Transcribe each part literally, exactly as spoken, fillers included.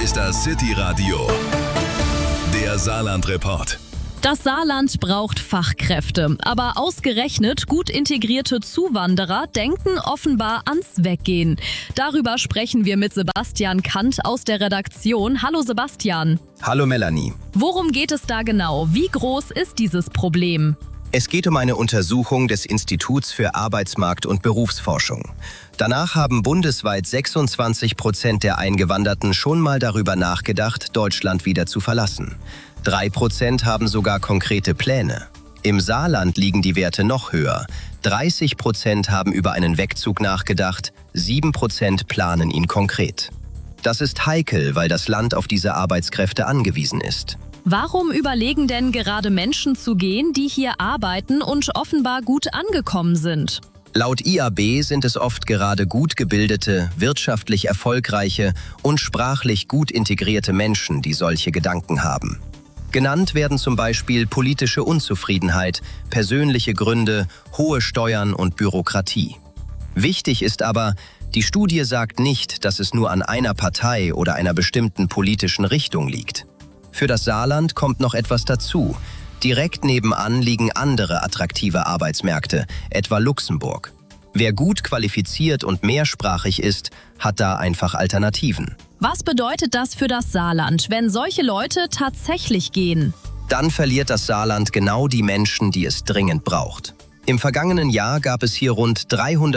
ist das City Radio, der Saarland-Report. Das Saarland braucht Fachkräfte, aber ausgerechnet gut integrierte Zuwanderer denken offenbar ans Weggehen. Darüber sprechen wir mit Sebastian Kant aus der Redaktion. Hallo Sebastian. Hallo Melanie. Worum geht es da genau? Wie groß ist dieses Problem? Es geht um eine Untersuchung des Instituts für Arbeitsmarkt- und Berufsforschung. Danach haben bundesweit sechsundzwanzig Prozent der Eingewanderten schon mal darüber nachgedacht, Deutschland wieder zu verlassen. Drei Prozent haben sogar konkrete Pläne. Im Saarland liegen die Werte noch höher. dreißig Prozent haben über einen Wegzug nachgedacht, sieben Prozent planen ihn konkret. Das ist heikel, weil das Land auf diese Arbeitskräfte angewiesen ist. Warum überlegen denn gerade Menschen zu gehen, die hier arbeiten und offenbar gut angekommen sind? Laut I A B sind es oft gerade gut gebildete, wirtschaftlich erfolgreiche und sprachlich gut integrierte Menschen, die solche Gedanken haben. Genannt werden zum Beispiel politische Unzufriedenheit, persönliche Gründe, hohe Steuern und Bürokratie. Wichtig ist aber, die Studie sagt nicht, dass es nur an einer Partei oder einer bestimmten politischen Richtung liegt. Für das Saarland kommt noch etwas dazu. Direkt nebenan liegen andere attraktive Arbeitsmärkte, etwa Luxemburg. Wer gut qualifiziert und mehrsprachig ist, hat da einfach Alternativen. Was bedeutet das für das Saarland, wenn solche Leute tatsächlich gehen? Dann verliert das Saarland genau die Menschen, die es dringend braucht. Im vergangenen Jahr gab es hier rund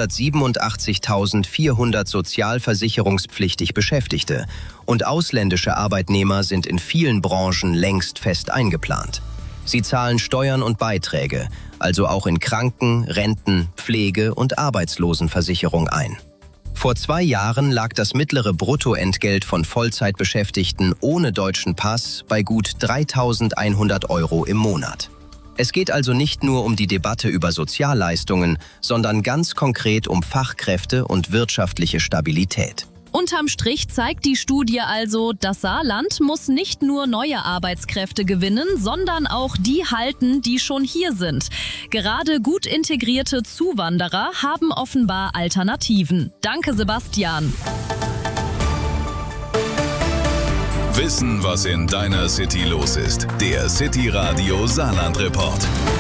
dreihundertsiebenundachtzigtausendvierhundert sozialversicherungspflichtig Beschäftigte und ausländische Arbeitnehmer sind in vielen Branchen längst fest eingeplant. Sie zahlen Steuern und Beiträge, also auch in Kranken-, Renten-, Pflege- und Arbeitslosenversicherung ein. Vor zwei Jahren lag das mittlere Bruttoentgelt von Vollzeitbeschäftigten ohne deutschen Pass bei gut dreitausendeinhundert Euro im Monat. Es geht also nicht nur um die Debatte über Sozialleistungen, sondern ganz konkret um Fachkräfte und wirtschaftliche Stabilität. Unterm Strich zeigt die Studie also, das Saarland muss nicht nur neue Arbeitskräfte gewinnen, sondern auch die halten, die schon hier sind. Gerade gut integrierte Zuwanderer haben offenbar Alternativen. Danke, Sebastian. Wissen, was in deiner City los ist. Der City Radio Saarland Report.